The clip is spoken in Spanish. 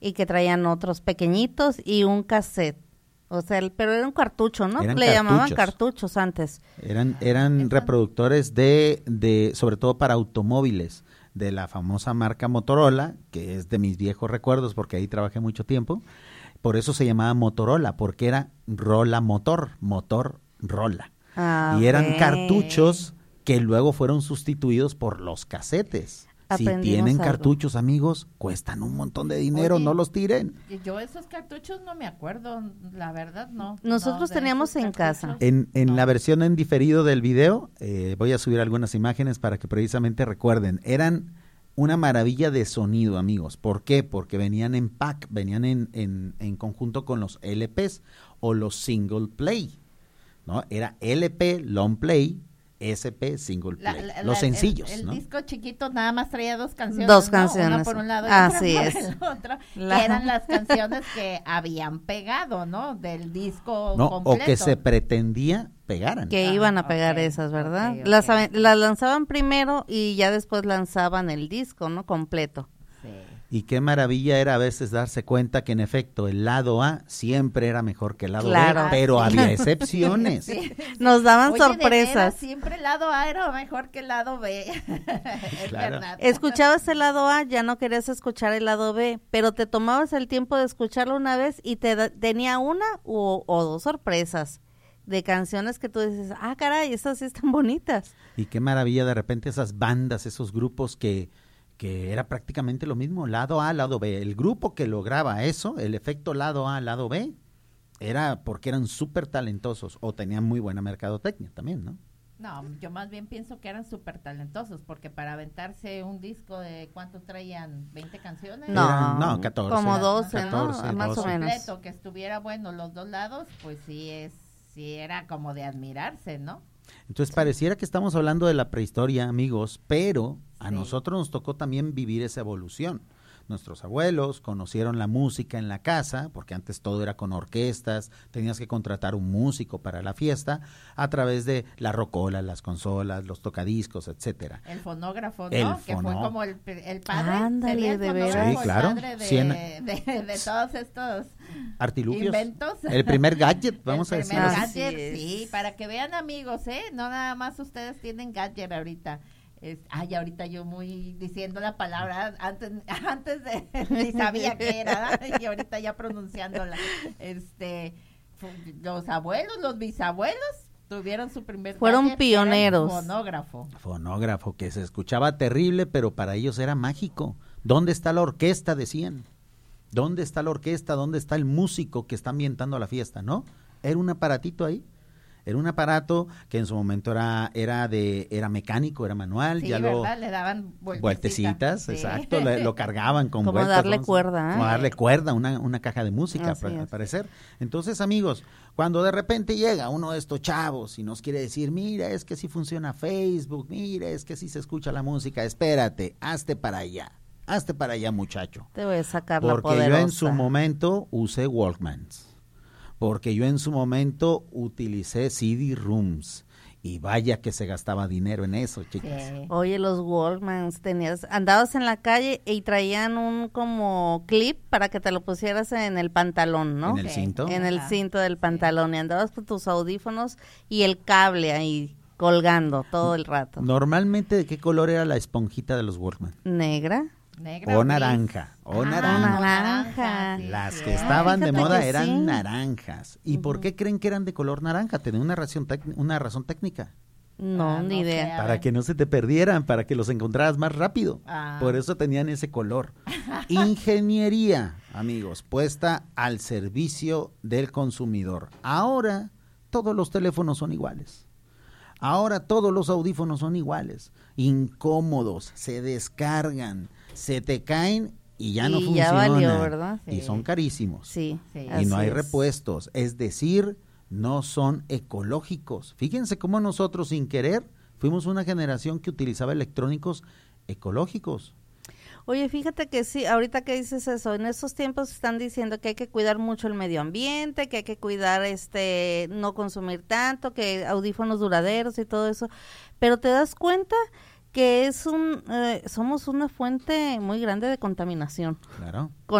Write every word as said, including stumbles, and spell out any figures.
y que traían otros pequeñitos y un cassette. O sea, el, pero era un cartucho, ¿no? Eran Le cartuchos. llamaban cartuchos antes. Eran, eran reproductores de, de, sobre todo para automóviles, de la famosa marca Motorola, que es de mis viejos recuerdos porque ahí trabajé mucho tiempo. Por eso se llamaba Motorola, porque era rola motor, motor rola. Ah, y eran ok. cartuchos que luego fueron sustituidos por los casetes. Si Aprendimos tienen algo. cartuchos, amigos, cuestan un montón de dinero, Oye, no los tiren. Yo esos cartuchos no me acuerdo, la verdad no. Nosotros No, de teníamos esos en casa. cartuchos, En, en no. la versión en diferido del video, eh, voy a subir algunas imágenes para que precisamente recuerden. Eran una maravilla de sonido, amigos. ¿Por qué? Porque venían en pack, venían en, en, en conjunto con los L Pes o los single play, ¿no? Era L P, long play, S P, single La- play. la- los la- sencillos, el, el ¿no? disco chiquito nada más traía dos canciones. Dos ¿no? canciones. Una por un lado y Así otra es. por el otro. La- Que eran las canciones que habían pegado, ¿no? Del disco ¿No? completo. O que se pretendía pegaran. Que Ah, iban a pegar ok, esas, ¿verdad? ok, ok. Las, ave- las lanzaban primero y ya después lanzaban el disco, ¿no? Completo. Sí. Y qué maravilla era a veces darse cuenta que en efecto el lado A siempre era mejor que el lado Claro. B, pero Ah, sí. había excepciones. Sí. Nos daban Oye, de veras, sorpresas. siempre el lado A era mejor que el lado B. Es Claro. verdad. Escuchabas el lado A, ya no querías escuchar el lado B, pero te tomabas el tiempo de escucharlo una vez y te da- tenía una o, o dos sorpresas de canciones que tú dices, ah, caray, estas sí están bonitas. Y qué maravilla de repente esas bandas, esos grupos que, que era prácticamente lo mismo, lado A, lado B. El grupo que lograba eso, el efecto lado A, lado B, era porque eran súper talentosos o tenían muy buena mercadotecnia también, ¿no? No, yo más bien pienso que eran súper talentosos, porque para aventarse un disco de ¿cuántos traían? ¿veinte canciones? No, Eran- no, catorce. como doce, catorce, ¿no? Más doce. o menos. Completo, que estuviera bueno los dos lados, pues sí es, sí era como de admirarse, ¿no? Entonces pareciera que estamos hablando de la prehistoria, amigos, pero a Sí. nosotros nos tocó también vivir esa evolución. Nuestros abuelos conocieron la música en la casa, porque antes todo era con orquestas, tenías que contratar un músico para la fiesta, a través de la rocola, las consolas, los tocadiscos, etcétera. El fonógrafo, ¿no? El que fue fonó- como el, el padre. Ándale, sería el de fonógrafo, veras. Sí, el claro. padre de, Cien- de, de todos estos Artilugios. inventos. El primer gadget, vamos El a primer decirlo Así así. gadget, es. sí, para que vean, amigos, ¿eh? No nada más ustedes tienen gadget ahorita. Es, ay, ahorita yo muy diciendo la palabra, antes antes de, ni sabía qué era, y ahorita ya pronunciándola. Este, fu- los abuelos, los bisabuelos tuvieron su primer Fueron gadget, que era el pioneros. fonógrafo. Fonógrafo, que se escuchaba terrible, pero para ellos era mágico. ¿Dónde está la orquesta? Decían. ¿Dónde está la orquesta? ¿Dónde está el músico que está ambientando la fiesta? ¿No? Era un aparatito ahí. Era un aparato que en su momento era era de era mecánico, era manual, Sí, ya lo ¿verdad? Le daban vueltecitas. vueltecitas, Sí. exacto, le- lo cargaban con Como vueltas, darle vamos a- cuerda, ¿eh? como darle cuerda, una, una caja de música, Así pa- al es. parecer. Entonces, amigos, cuando de repente llega uno de estos chavos y nos quiere decir, mira, es que sí funciona Facebook, mira, es que sí se escucha la música, espérate, hazte para allá, hazte para allá, muchacho. Te voy a sacar la Porque yo poderosa. en su momento usé Walkmans. Porque yo en su momento utilicé C D rooms. Y vaya que se gastaba dinero en eso, chicas. Sí. Oye, los Walkmans, tenías, andabas en la calle y traían un como clip para que te lo pusieras en el pantalón, ¿no? En el Sí. cinto. En el Ajá. cinto del pantalón y andabas con tus audífonos y el cable ahí colgando todo el rato. Normalmente, ¿de qué color era la esponjita de los Walkman? ¿Negra? Negra O gris. naranja, o Ah, naranja. naranja. sí, Las sí. que Ah, estaban de fíjate moda que eran sí. naranjas. ¿Y por Ujú. qué creen que eran de color naranja? Tenía una razón, tec- una razón técnica. No, Ah, ni no idea. sé. A Para ver. que no se te perdieran, para que los encontraras más rápido. Ah. Por eso tenían ese color. Ingeniería, amigos, puesta al servicio del consumidor. Ahora todos los teléfonos son iguales. Ahora todos los audífonos son iguales. Incómodos, se descargan, se te caen y ya no Y ya funcionan. valió, ¿verdad? Y Sí. son carísimos. Sí, Sí. Y no así hay es. repuestos, es decir, no son ecológicos. Fíjense cómo nosotros sin querer fuimos una generación que utilizaba electrónicos ecológicos. Oye, fíjate que sí, ahorita que dices eso, en estos tiempos están diciendo que hay que cuidar mucho el medio ambiente, que hay que cuidar, este, no consumir tanto, que audífonos duraderos y todo eso, pero te das cuenta que es un, eh, somos una fuente muy grande de contaminación. Claro.